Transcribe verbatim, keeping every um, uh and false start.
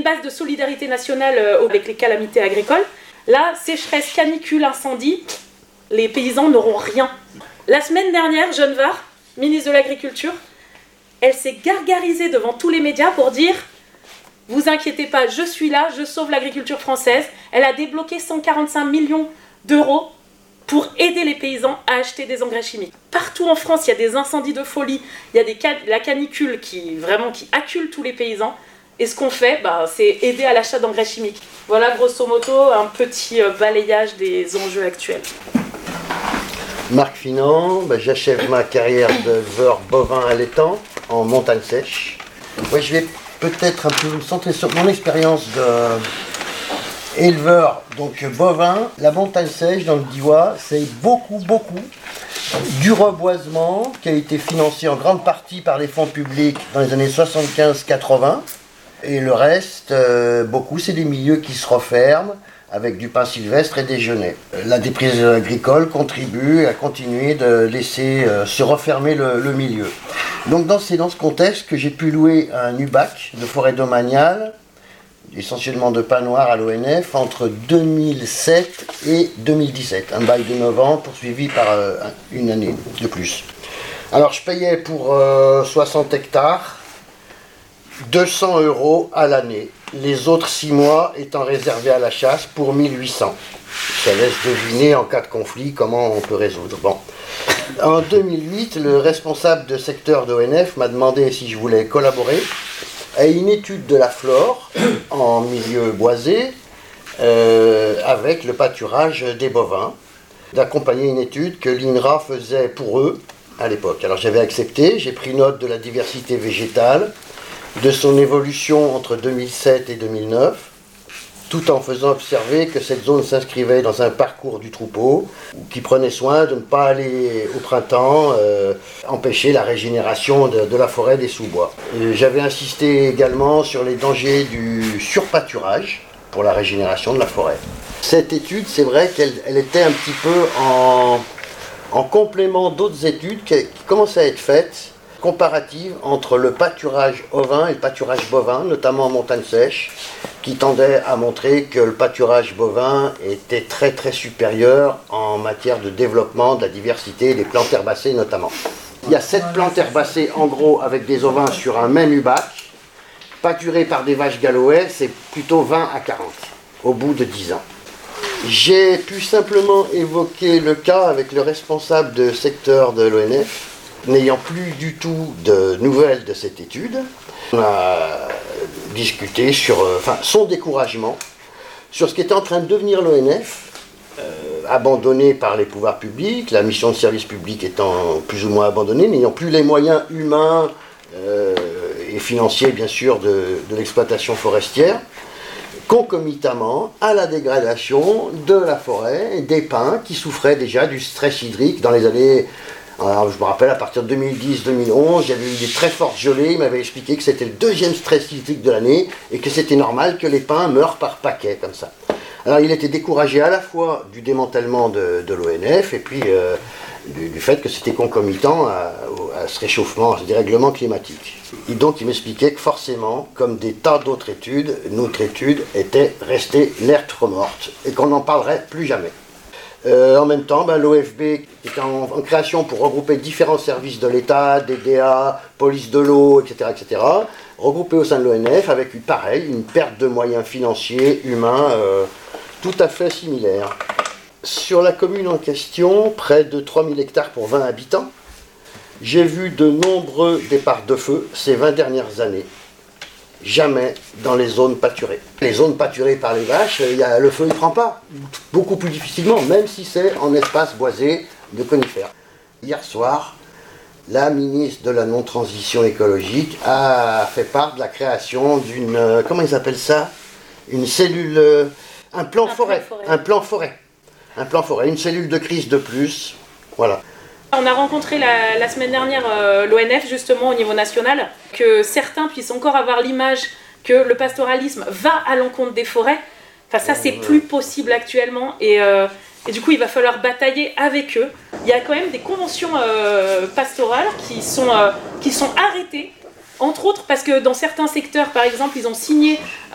base de solidarité nationale avec les calamités agricoles. Là, sécheresse, canicule, incendie, les paysans n'auront rien. La semaine dernière, Jeanne Var, ministre de l'Agriculture, elle s'est gargarisée devant tous les médias pour dire « Vous inquiétez pas, je suis là, je sauve l'agriculture française ». Elle a débloqué cent quarante-cinq millions d'euros pour aider les paysans à acheter des engrais chimiques. Partout en France, il y a des incendies de folie, il y a des can- la canicule qui, vraiment, qui accule tous les paysans. Et ce qu'on fait, bah, c'est aider à l'achat d'engrais chimiques. Voilà, grosso modo, un petit balayage des enjeux actuels. Marc Finan, bah, j'achève ma carrière d'éleveur bovin allaitant en montagne sèche. Ouais, je vais peut-être un peu me centrer sur mon expérience d'éleveur donc bovin. La montagne sèche dans le Diois, c'est beaucoup, beaucoup du reboisement qui a été financé en grande partie par les fonds publics dans les années soixante-quinze quatre-vingts. Et le reste, euh, beaucoup, c'est des milieux qui se referment avec du pin sylvestre et des genêts. La déprise agricole contribue à continuer de laisser euh, se refermer le, le milieu. Donc dans, c'est dans ce contexte que j'ai pu louer un U B A C de forêt domaniale, essentiellement de pin noir à l'O N F, entre deux mille sept et deux mille dix-sept. Un bail de neuf ans poursuivi par euh, une année de plus. Alors je payais pour euh, soixante hectares, deux cents euros à l'année, les autres six mois étant réservés à la chasse pour mille huit cents. Ça laisse deviner en cas de conflit comment on peut résoudre. Bon. En deux mille huit, le responsable de secteur d'O N F m'a demandé si je voulais collaborer à une étude de la flore en milieu boisé euh, avec le pâturage des bovins, d'accompagner une étude que l'I N R A faisait pour eux à l'époque. Alors j'avais accepté, j'ai pris note de la diversité végétale, de son évolution entre deux mille sept et deux mille neuf, tout en faisant observer que cette zone s'inscrivait dans un parcours du troupeau qui prenait soin de ne pas aller au printemps euh, empêcher la régénération de, de la forêt des sous-bois. Et j'avais insisté également sur les dangers du surpâturage pour la régénération de la forêt. Cette étude, c'est vrai qu'elle elle était un petit peu en, en complément d'autres études qui, qui commençaient à être faites, comparative entre le pâturage ovin et le pâturage bovin, notamment en montagne sèche, qui tendait à montrer que le pâturage bovin était très très supérieur en matière de développement de la diversité des plantes herbacées notamment. Il y a sept plantes herbacées en gros avec des ovins sur un même U B A C, pâturés par des vaches Galloway, c'est plutôt vingt à quarante au bout de dix ans. J'ai pu simplement évoquer le cas avec le responsable de secteur de l'O N F, n'ayant plus du tout de nouvelles de cette étude. On a discuté sur euh, enfin, son découragement, sur ce qui était en train de devenir l'O N F, euh, abandonné par les pouvoirs publics, la mission de service public étant plus ou moins abandonnée, n'ayant plus les moyens humains euh, et financiers, bien sûr, de, de l'exploitation forestière, concomitamment à la dégradation de la forêt, des pins qui souffraient déjà du stress hydrique dans les années... Alors, je me rappelle, à partir de deux mille dix deux mille onze, j'avais eu des très fortes gelées, il m'avait expliqué que c'était le deuxième stress hydrique de l'année et que c'était normal que les pins meurent par paquets, comme ça. Alors, il était découragé à la fois du démantèlement de, de l'O N F et puis euh, du, du fait que c'était concomitant à, à ce réchauffement, à ce dérèglement climatique. Et donc, il m'expliquait que forcément, comme des tas d'autres études, notre étude était restée lettre morte et qu'on n'en parlerait plus jamais. Euh, en même temps, ben, l'O F B est en, en création pour regrouper différents services de l'État, D D A, police de l'eau, et cetera, et cetera, regroupés au sein de l'O N F avec, pareil, une perte de moyens financiers, humains, euh, tout à fait similaire. Sur la commune en question, près de trois mille hectares pour vingt habitants, j'ai vu de nombreux départs de feu ces vingt dernières années. Jamais dans les zones pâturées. Les zones pâturées par les vaches, y a, le feu ne prend pas, beaucoup plus difficilement, même si c'est en espace boisé de conifères. Hier soir, la ministre de la non-transition écologique a fait part de la création d'une, comment ils appellent ça, une cellule, un plan un forêt, plan forêt, un plan forêt, un plan forêt, une cellule de crise de plus, voilà. On a rencontré la, la semaine dernière euh, l'O N F justement au niveau national, que certains puissent encore avoir l'image que le pastoralisme va à l'encontre des forêts. Enfin ça c'est plus possible actuellement et, euh, et du coup il va falloir batailler avec eux. Il y a quand même des conventions euh, pastorales qui sont, euh, qui sont arrêtées, entre autres parce que dans certains secteurs par exemple ils ont signé